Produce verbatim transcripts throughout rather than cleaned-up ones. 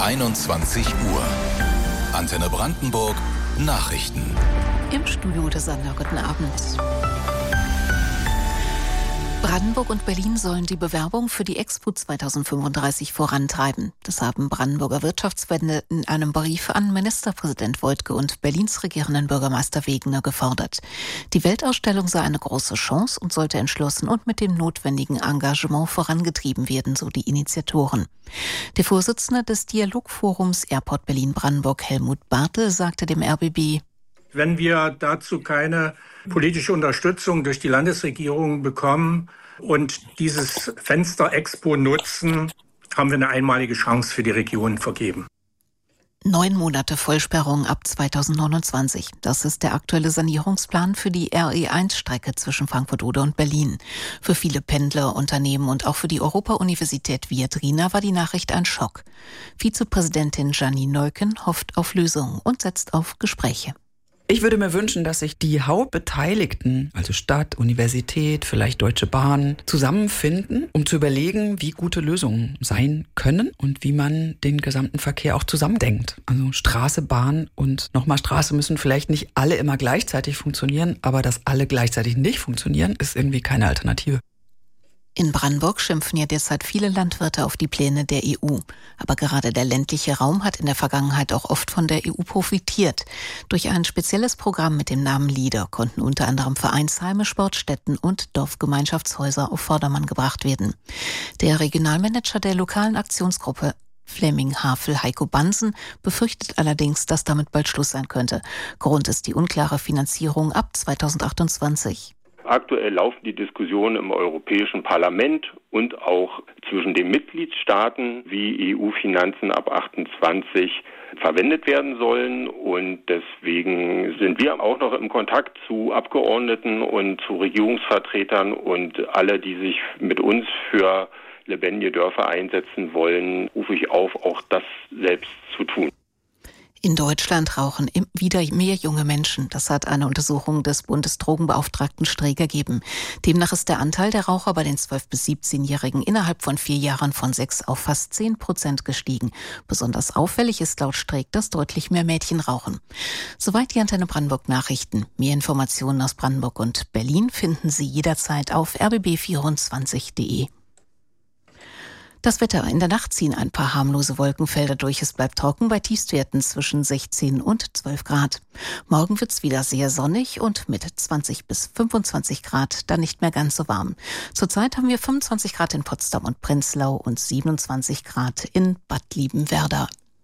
einundzwanzig Uhr. Antenne Brandenburg Nachrichten. Im Studio der Sender, guten Abend. Brandenburg und Berlin sollen die Bewerbung für die Expo zweitausendfünfunddreißig vorantreiben. Das haben Brandenburger Wirtschaftsverbände in einem Brief an Ministerpräsident Woidke und Berlins regierenden Bürgermeister Wegener gefordert. Die Weltausstellung sei eine große Chance und sollte entschlossen und mit dem notwendigen Engagement vorangetrieben werden, so die Initiatoren. Der Vorsitzende des Dialogforums Airport Berlin-Brandenburg, Helmut Bartel, sagte dem R B B: Wenn wir dazu keine politische Unterstützung durch die Landesregierung bekommen und dieses Fenster Expo nutzen, haben wir eine einmalige Chance für die Region vergeben. Neun Monate Vollsperrung ab zweitausendneunundzwanzig. Das ist der aktuelle Sanierungsplan für die R E eins Strecke zwischen Frankfurt-Oder und Berlin. Für viele Pendler, Unternehmen und auch für die Europa-Universität Viadrina war die Nachricht ein Schock. Vizepräsidentin Janine Neuken hofft auf Lösungen und setzt auf Gespräche. Ich würde mir wünschen, dass sich die Hauptbeteiligten, also Stadt, Universität, vielleicht Deutsche Bahn, zusammenfinden, um zu überlegen, wie gute Lösungen sein können und wie man den gesamten Verkehr auch zusammendenkt. Also Straße, Bahn und nochmal Straße müssen vielleicht nicht alle immer gleichzeitig funktionieren, aber dass alle gleichzeitig nicht funktionieren, ist irgendwie keine Alternative. In Brandenburg schimpfen ja derzeit viele Landwirte auf die Pläne der E U. Aber gerade der ländliche Raum hat in der Vergangenheit auch oft von der E U profitiert. Durch ein spezielles Programm mit dem Namen LEADER konnten unter anderem Vereinsheime, Sportstätten und Dorfgemeinschaftshäuser auf Vordermann gebracht werden. Der Regionalmanager der lokalen Aktionsgruppe Flemming-Havel, Heiko Bansen, befürchtet allerdings, dass damit bald Schluss sein könnte. Grund ist die unklare Finanzierung ab zweitausendachtundzwanzig. Aktuell laufen die Diskussionen im Europäischen Parlament und auch zwischen den Mitgliedstaaten, wie E U-Finanzen ab achtundzwanzig verwendet werden sollen. Und deswegen sind wir auch noch im Kontakt zu Abgeordneten und zu Regierungsvertretern. Und alle, die sich mit uns für lebendige Dörfer einsetzen wollen, rufe ich auf, auch das selbst zu tun. In Deutschland rauchen wieder mehr junge Menschen. Das hat eine Untersuchung des Bundesdrogenbeauftragten Streeck ergeben. Demnach ist der Anteil der Raucher bei den zwölf- bis siebzehnjährigen innerhalb von vier Jahren von sechs auf fast zehn Prozent gestiegen. Besonders auffällig ist laut Streeck, dass deutlich mehr Mädchen rauchen. Soweit die Antenne Brandenburg Nachrichten. Mehr Informationen aus Brandenburg und Berlin finden Sie jederzeit auf r b b vierundzwanzig punkt d e. Das Wetter. In der Nacht ziehen ein paar harmlose Wolkenfelder durch. Es bleibt trocken bei Tiefstwerten zwischen sechzehn und zwölf Grad. Morgen wird's wieder sehr sonnig und mit zwanzig bis fünfundzwanzig Grad dann nicht mehr ganz so warm. Zurzeit haben wir fünfundzwanzig Grad in Potsdam und Prenzlau und siebenundzwanzig Grad in Bad Liebenwerda.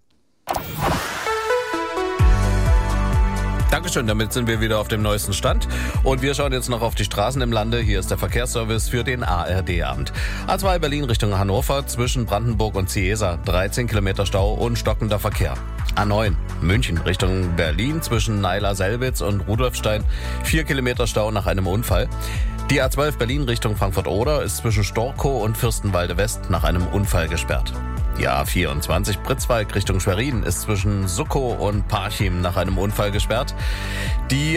Dankeschön, damit sind wir wieder auf dem neuesten Stand. Und wir schauen jetzt noch auf die Straßen im Lande. Hier ist der Verkehrsservice für den A R D-Abend. A zwei Berlin Richtung Hannover zwischen Brandenburg und Ciesa. dreizehn Kilometer Stau und stockender Verkehr. A neun München Richtung Berlin zwischen Naila-Selbitz und Rudolfstein. vier Kilometer Stau nach einem Unfall. Die A zwölf Berlin Richtung Frankfurt-Oder ist zwischen Storkow und Fürstenwalde West nach einem Unfall gesperrt. Die A vierundzwanzig Pritzwalk Richtung Schwerin ist zwischen Suckow und Parchim nach einem Unfall gesperrt. Die